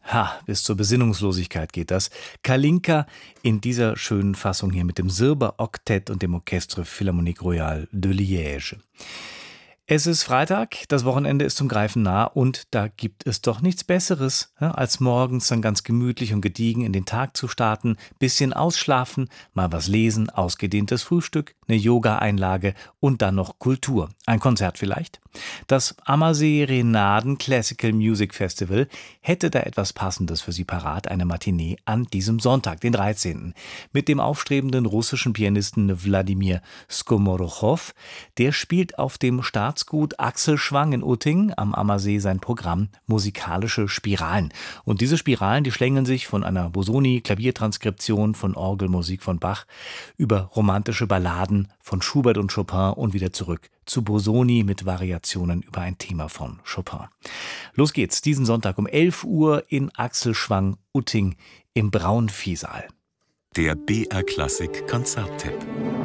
Ha, bis zur Besinnungslosigkeit geht das. Kalinka in dieser schönen Fassung hier mit dem Silber-Oktett und dem Orchestre Philharmonique Royale de Liège. Es ist Freitag, das Wochenende ist zum Greifen nah und da gibt es doch nichts Besseres, als morgens dann ganz gemütlich und gediegen in den Tag zu starten, bisschen ausschlafen, mal was lesen, ausgedehntes Frühstück, eine Yoga-Einlage und dann noch Kultur. Ein Konzert vielleicht? Das Ammersee Renaden Classical Music Festival hätte da etwas Passendes für Sie parat, eine Matinee an diesem Sonntag, den 13. mit dem aufstrebenden russischen Pianisten Wladimir Skomorochow. Der spielt auf dem Staatsgut Axel Schwang in Utting am Ammersee sein Programm Musikalische Spiralen. Und diese Spiralen, die schlängeln sich von einer Busoni-Klaviertranskription von Orgelmusik von Bach über romantische Balladen von Schubert und Chopin und wieder zurück zu Busoni mit Variationen über ein Thema von Chopin. Los geht's, diesen Sonntag um 11 Uhr in Axel Schwang Utting im Braunviehsaal. Der BR Klassik Konzerttipp.